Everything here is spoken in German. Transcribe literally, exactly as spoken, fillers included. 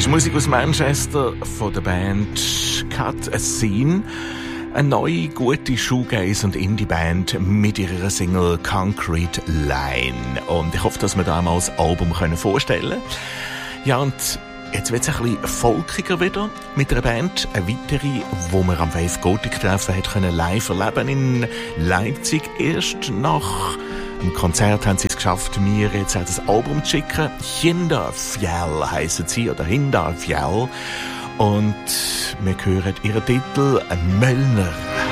ist Musik aus Manchester von der Band Cut a Scene. Eine neue, gute Shoegaze- und Indie-Band mit ihrer Single Concrete Line. Und ich hoffe, dass wir da mal das Album vorstellen können. Ja, und jetzt wird es ein bisschen folkiger wieder mit einer Band. Eine weitere, wo wir am Wave Gothic treffen hat können live erleben in Leipzig. Erst nach dem Konzert haben sie es geschafft, mir jetzt auch das Album zu schicken. Hinderfjell heissen sie, oder Hinderfjell. Und wir hören ihren Titel Möllner.